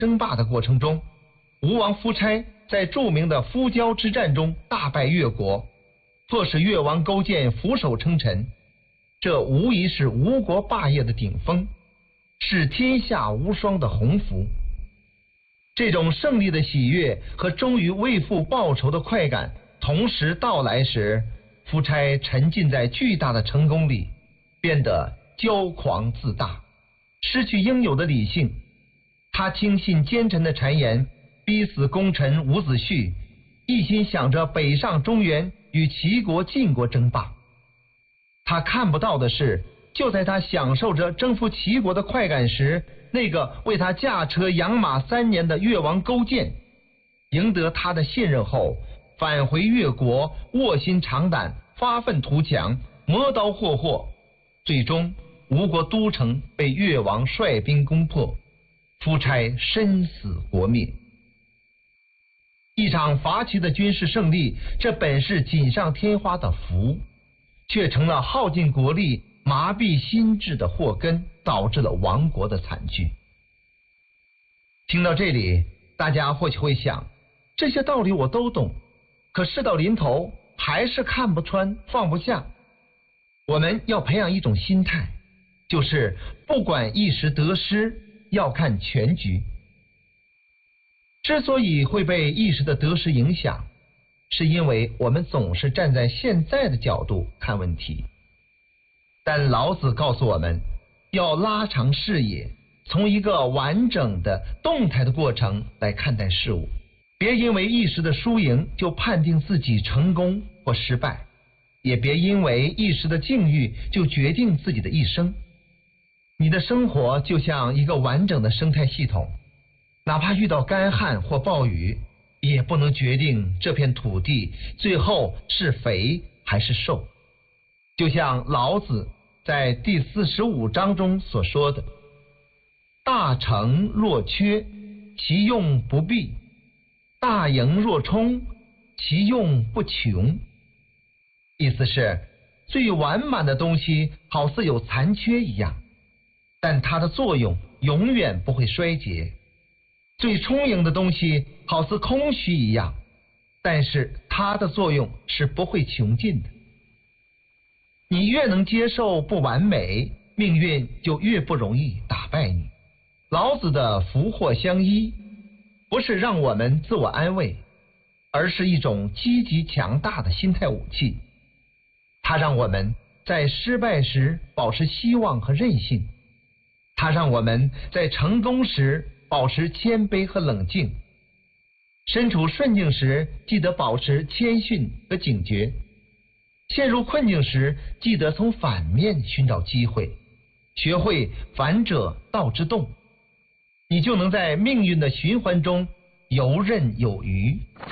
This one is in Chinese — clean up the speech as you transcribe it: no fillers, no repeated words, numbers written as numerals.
争霸的过程中，吴王夫差在著名的夫交之战中大败越国，迫使越王勾践俯首称臣，这无疑是吴国霸业的顶峰，是天下无双的鸿福。这种胜利的喜悦和终于为父报仇的快感同时到来时，夫差沉浸在巨大的成功里，变得骄狂自大，失去应有的理性。他听信奸臣的谗言，逼死功臣伍子胥，一心想着北上中原与齐国晋国争霸。他看不到的是，就在他享受着征服齐国的快感时，那个为他驾车养马3年的越王勾践，赢得他的信任后，返回越国，卧薪尝胆，发愤图强，磨刀霍霍，最终吴国都城被越王率兵攻破，夫差身死国灭。一场伐齐的军事胜利，这本是锦上添花的福，却成了耗尽国力、麻痹心智的祸根，导致了亡国的惨剧。听到这里，大家或许会想，这些道理我都懂，可事到临头还是看不穿放不下。我们要培养一种心态，就是不管一时得失，要看全局。之所以会被一时的得失影响，是因为我们总是站在现在的角度看问题。但老子告诉我们，要拉长视野，从一个完整的动态的过程来看待事物，别因为一时的输赢就判定自己成功或失败，也别因为一时的境遇就决定自己的一生。你的生活就像一个完整的生态系统，哪怕遇到干旱或暴雨，也不能决定这片土地最后是肥还是瘦。就像老子在第45章中所说的，大成若缺，其用不弊；大盈若冲，其用不穷。意思是，最完满的东西好似有残缺一样，但它的作用永远不会衰竭；最充盈的东西好似空虚一样，但是它的作用是不会穷尽的。你越能接受不完美，命运就越不容易打败你。老子的福祸相依，不是让我们自我安慰，而是一种积极强大的心态武器。它让我们在失败时保持希望和韧性，它让我们在成功时保持谦卑和冷静，身处顺境时记得保持谦逊和警觉，陷入困境时记得从反面寻找机会，学会反者道之动，你就能在命运的循环中游刃有余。